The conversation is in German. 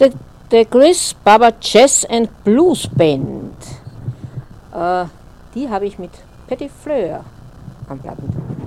The Chris Barber Jazz and Blues Band. Die habe ich mit Petit Fleur am Plattenteil.